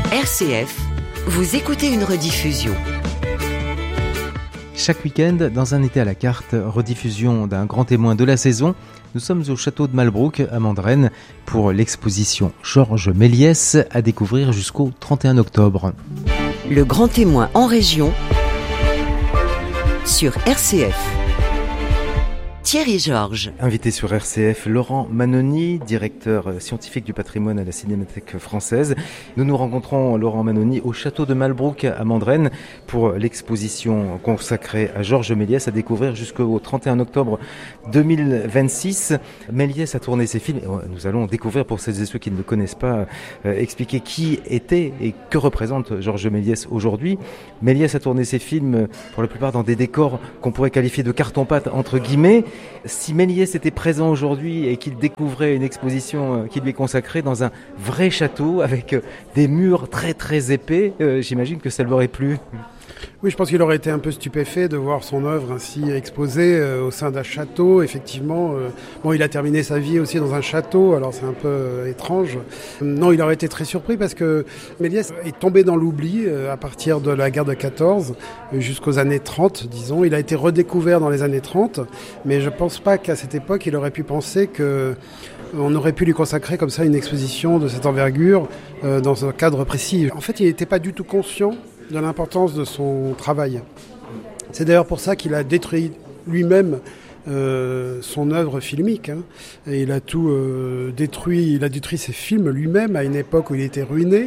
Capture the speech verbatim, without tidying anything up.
R C F, vous écoutez une rediffusion. Chaque week-end, dans un été à la carte, rediffusion d'un grand témoin de la saison, nous sommes au château de Malbrouck à Mandrennes pour l'exposition Georges Méliès à découvrir jusqu'au trente et un octobre. Le grand témoin en région sur R C F. Thierry Georges. Invité sur R C F, Laurent Manoni, directeur scientifique du patrimoine à la Cinémathèque française. Nous nous rencontrons, Laurent Manoni, au château de Malbrouck à Mandrennes pour l'exposition consacrée à Georges Méliès à découvrir jusqu'au trente et un octobre deux mille vingt-six. Méliès a tourné ses films. Nous allons découvrir, pour celles et ceux qui ne le connaissent pas, euh, expliquer qui était et que représente Georges Méliès aujourd'hui. Méliès a tourné ses films pour la plupart dans des décors qu'on pourrait qualifier de carton-pâte entre guillemets. Si Méliès était présent aujourd'hui et qu'il découvrait une exposition qui lui est consacrée dans un vrai château avec des murs très très épais, euh, j'imagine que ça lui aurait plu. Oui, je pense qu'il aurait été un peu stupéfait de voir son œuvre ainsi exposée euh, au sein d'un château. Effectivement, euh, bon, il a terminé sa vie aussi dans un château, alors c'est un peu euh, étrange. Non, il aurait été très surpris parce que Méliès est tombé dans l'oubli euh, à partir de la guerre de quatorze euh, jusqu'aux années trente, disons. Il a été redécouvert dans les années trente, mais je pense pas qu'à cette époque, il aurait pu penser que on aurait pu lui consacrer comme ça une exposition de cette envergure euh, dans un cadre précis. En fait, il n'était pas du tout conscient de l'importance de son travail. C'est d'ailleurs pour ça qu'il a détruit lui-même euh, son œuvre filmique. Hein. Et il a tout euh, détruit, il a détruit ses films lui-même à une époque où il était ruiné.